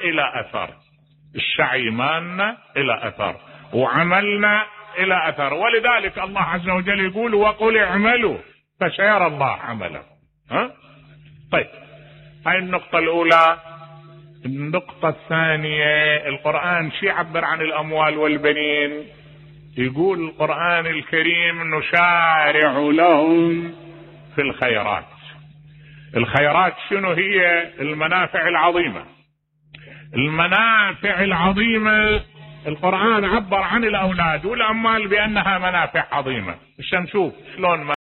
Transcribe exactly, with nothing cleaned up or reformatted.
إلى أثر، السعي مالنا إلى أثر، وعملنا إلى أثر. ولذلك الله عز وجل يقول وقل اعملوا فسيرى الله عمله. ها؟ طيب، هاي النقطة الأولى. النقطة الثانية، القرآن شي يعبر عن الأموال والبنين؟ يقول القرآن الكريم نسارع لهم في الخيرات. الخيرات شنو هي؟ المنافع العظيمة. المنافع العظيمة القرآن عبر عن الأولاد والأموال بأنها منافع عظيمة. عشان نشوف شلون